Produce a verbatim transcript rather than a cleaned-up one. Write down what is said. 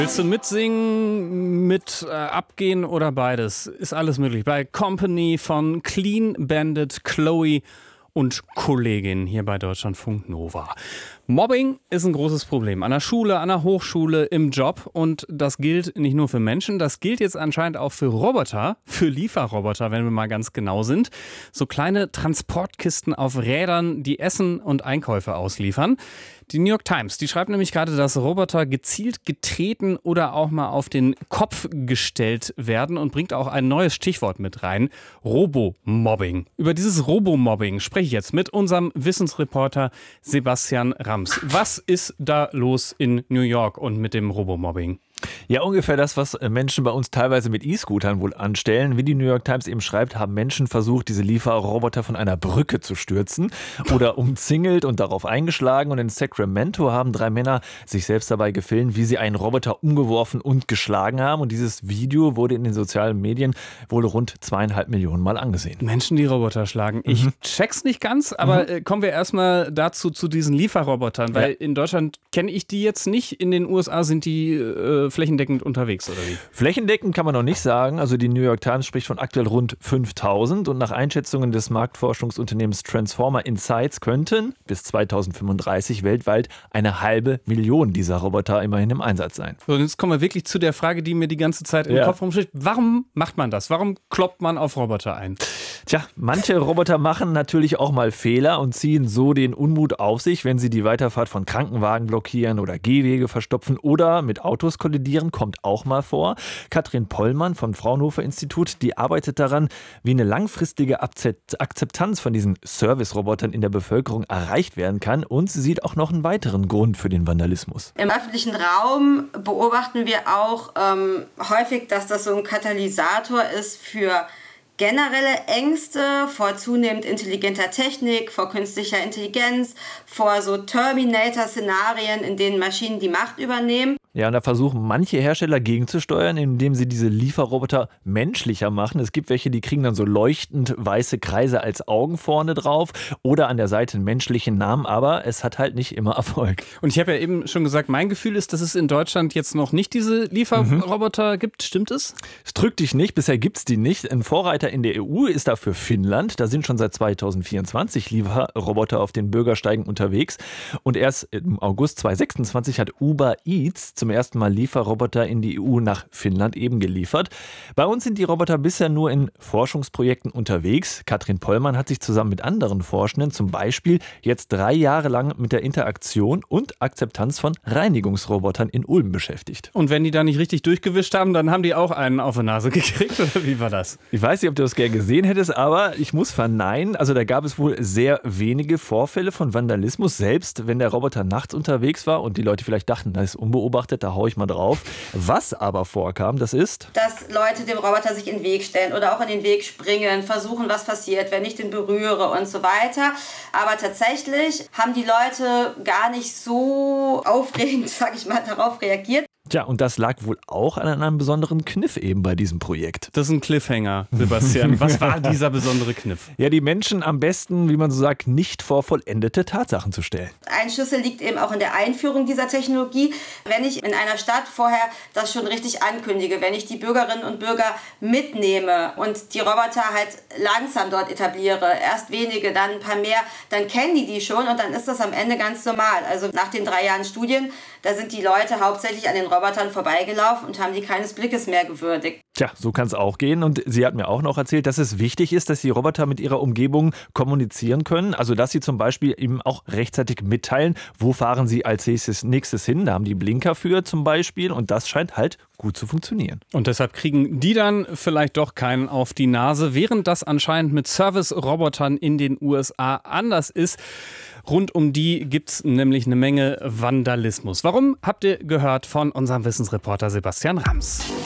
Willst du mitsingen, mit äh, abgehen oder beides? Ist alles möglich. Bei Company von Clean Bandit, Chloe und Kollegin hier bei Deutschlandfunk Nova. Mobbing ist ein großes Problem. An der Schule, an der Hochschule, im Job. Und das gilt nicht nur für Menschen, das gilt jetzt anscheinend auch für Roboter, für Lieferroboter, wenn wir mal ganz genau sind. So kleine Transportkisten auf Rädern, die Essen und Einkäufe ausliefern. Die New York Times, die schreibt nämlich gerade, dass Roboter gezielt getreten oder auch mal auf den Kopf gestellt werden und bringt auch ein neues Stichwort mit rein: Robomobbing. Über dieses Robomobbing spreche ich jetzt mit unserem Wissensreporter Sebastian Rams. Was ist da los in New York und mit dem Robomobbing? Ja, ungefähr das, was Menschen bei uns teilweise mit E-Scootern wohl anstellen. Wie die New York Times eben schreibt, haben Menschen versucht, diese Lieferroboter von einer Brücke zu stürzen oder umzingelt und darauf eingeschlagen. Und in Sacramento haben drei Männer sich selbst dabei gefilmt, wie sie einen Roboter umgeworfen und geschlagen haben. Und dieses Video wurde in den sozialen Medien wohl rund zweieinhalb Millionen Mal angesehen. Menschen, die Roboter schlagen. Ich mhm. check's nicht ganz, aber mhm. kommen wir erstmal dazu, zu diesen Lieferrobotern. Weil ja. in Deutschland kenne ich die jetzt nicht. In den U S A sind die äh, flächendeckend unterwegs, oder wie? Flächendeckend kann man noch nicht sagen. Also die New York Times spricht von aktuell rund fünftausend und nach Einschätzungen des Marktforschungsunternehmens Transformer Insights könnten bis zweitausendfünfunddreißig weltweit eine halbe Million dieser Roboter immerhin im Einsatz sein. So, und jetzt kommen wir wirklich zu der Frage, die mir die ganze Zeit im ja. Kopf rumsteht. Warum macht man das? Warum kloppt man auf Roboter ein? Tja, manche Roboter machen natürlich auch mal Fehler und ziehen so den Unmut auf sich, wenn sie die Weiterfahrt von Krankenwagen blockieren oder Gehwege verstopfen oder mit Autos kollidieren, kommt auch mal vor. Katrin Pollmann vom Fraunhofer Institut, die arbeitet daran, wie eine langfristige Akzeptanz von diesen Service-Robotern in der Bevölkerung erreicht werden kann, und sie sieht auch noch einen weiteren Grund für den Vandalismus. Im öffentlichen Raum beobachten wir auch ähm, häufig, dass das so ein Katalysator ist für generelle Ängste vor zunehmend intelligenter Technik, vor künstlicher Intelligenz, vor so Terminator-Szenarien, in denen Maschinen die Macht übernehmen. Ja, und da versuchen manche Hersteller gegenzusteuern, indem sie diese Lieferroboter menschlicher machen. Es gibt welche, die kriegen dann so leuchtend weiße Kreise als Augen vorne drauf oder an der Seite einen menschlichen Namen, aber es hat halt nicht immer Erfolg. Und ich habe ja eben schon gesagt, mein Gefühl ist, dass es in Deutschland jetzt noch nicht diese Lieferroboter mhm. gibt. Stimmt es? Es drückt dich nicht, bisher gibt es die nicht. Ein Vorreiter in der E U ist dafür Finnland. Da sind schon seit zweitausendvierundzwanzig Lieferroboter auf den Bürgersteigen unterwegs. Und erst im August zweitausendsechsundzwanzig hat Uber Eats zum ersten Mal Lieferroboter in die E U nach Finnland eben geliefert. Bei uns sind die Roboter bisher nur in Forschungsprojekten unterwegs. Katrin Pollmann hat sich zusammen mit anderen Forschenden zum Beispiel jetzt drei Jahre lang mit der Interaktion und Akzeptanz von Reinigungsrobotern in Ulm beschäftigt. Und wenn die da nicht richtig durchgewischt haben, dann haben die auch einen auf die Nase gekriegt, oder wie war das? Ich weiß nicht, ob du das gerne gesehen hättest, aber ich muss verneinen, also da gab es wohl sehr wenige Vorfälle von Vandalismus, selbst wenn der Roboter nachts unterwegs war und die Leute vielleicht dachten, das ist unbeobachtet, da hau ich mal drauf. Was aber vorkam, das ist, dass Leute dem Roboter sich in den Weg stellen oder auch in den Weg springen, versuchen, was passiert, wenn ich den berühre und so weiter. Aber tatsächlich haben die Leute gar nicht so aufregend, sag ich mal, darauf reagiert. Tja, und das lag wohl auch an einem besonderen Kniff eben bei diesem Projekt. Das ist ein Cliffhanger, Sebastian. Was war dieser besondere Kniff? Ja, die Menschen am besten, wie man so sagt, nicht vor vollendete Tatsachen zu stellen. Ein Schlüssel liegt eben auch in der Einführung dieser Technologie. Wenn ich in einer Stadt vorher das schon richtig ankündige, wenn ich die Bürgerinnen und Bürger mitnehme und die Roboter halt langsam dort etabliere, erst wenige, dann ein paar mehr, dann kennen die die schon und dann ist das am Ende ganz normal. Also nach den drei Jahren Studien, da sind die Leute hauptsächlich an den Robotern vorbeigelaufen und haben die keines Blickes mehr gewürdigt. Tja, so kann es auch gehen. Und sie hat mir auch noch erzählt, dass es wichtig ist, dass die Roboter mit ihrer Umgebung kommunizieren können. Also, dass sie zum Beispiel eben auch rechtzeitig mitteilen, wo fahren sie als nächstes hin. Da haben die Blinker für zum Beispiel. Und das scheint halt gut zu funktionieren. Und deshalb kriegen die dann vielleicht doch keinen auf die Nase, während das anscheinend mit Service-Robotern in den U S A anders ist. Rund um die gibt es nämlich eine Menge Vandalismus. Warum, habt ihr gehört von unserem Wissensreporter Sebastian Rams.